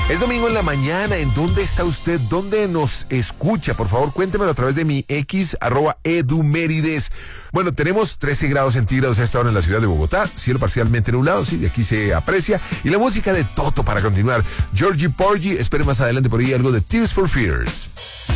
Es domingo en la mañana. ¿En dónde está usted? ¿Dónde nos escucha? Por favor, cuéntemelo a través de mi X, @edumérides. Bueno, tenemos 13 grados centígrados a esta hora en la ciudad de Bogotá. Cielo parcialmente nublado, sí, de aquí se aprecia. Y la música de Toto para continuar. Georgie Porgy, espere más adelante por ahí algo de Tears for Fears.